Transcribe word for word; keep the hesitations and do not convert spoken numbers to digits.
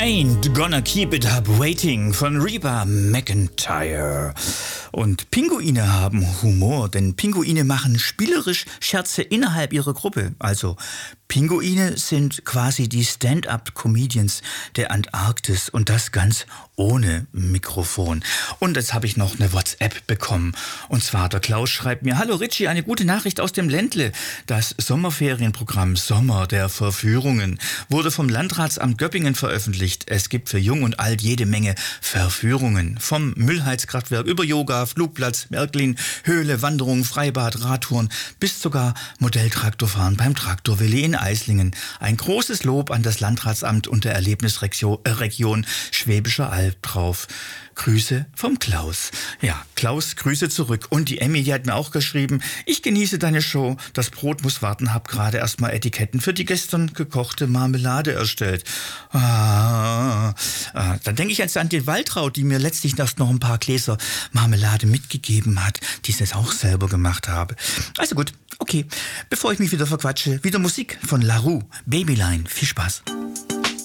Ain't Gonna Keep It Up Waiting von Reba McEntire. Und Pinguine haben Humor, denn Pinguine machen spielerisch Scherze innerhalb ihrer Gruppe. Also Pinguine sind quasi die Stand-up-Comedians der Antarktis und das ganz ohne Mikrofon. Und jetzt habe ich noch eine WhatsApp bekommen. Und zwar der Klaus schreibt mir: Hallo Richie, eine gute Nachricht aus dem Ländle. Das Sommerferienprogramm Sommer der Verführungen wurde vom Landratsamt Göppingen veröffentlicht. Es gibt für Jung und Alt jede Menge Verführungen. Vom Müllheizkraftwerk über Yoga, Flugplatz, Märklin, Höhle, Wanderung, Freibad, Radtouren bis sogar Modelltraktorfahren beim Traktorwilli in Eislingen. Ein großes Lob an das Landratsamt und der Erlebnisregion Schwäbischer Alb drauf. Grüße vom Klaus. Ja, Klaus, Grüße zurück. Und die Emmy, die hat mir auch geschrieben: Ich genieße deine Show. Das Brot muss warten. Hab gerade erst mal Etiketten für die gestern gekochte Marmelade erstellt. Ah, ah, dann denke ich jetzt an die Waltraud, die mir letztlich erst noch ein paar Gläser Marmelade mitgegeben hat, die ich jetzt auch selber gemacht habe. Also gut, okay. Bevor ich mich wieder verquatsche, wieder Musik von La Roux, Babyline. Viel Spaß.